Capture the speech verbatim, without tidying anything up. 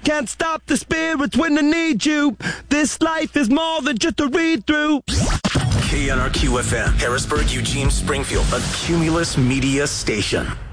can't stop the spirits when they need you. This life is more than just a read-through. K N R Q F M, Harrisburg, Eugene, Springfield, a Cumulus Media station.